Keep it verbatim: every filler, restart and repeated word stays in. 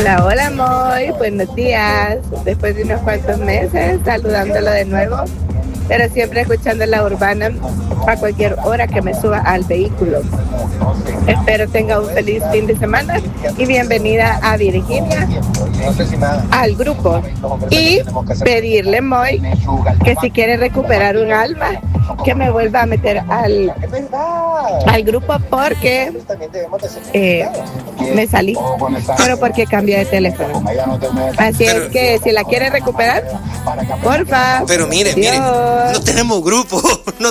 Hola, hola, Moy. Buenos días. Después de unos cuantos meses, saludándolo de nuevo, pero siempre escuchando la urbana a cualquier hora que me suba al vehículo. Espero tenga un feliz fin de semana y bienvenida a Virginia, al grupo. Y pedirle, Moy, que si quiere recuperar un alma, que me vuelva a meter al, al grupo porque eh, me salí, pero porque cambié de teléfono. Así Pero- es que si la quiere recuperar, porfa. Pero mire, mire, Dios. no tenemos grupo, no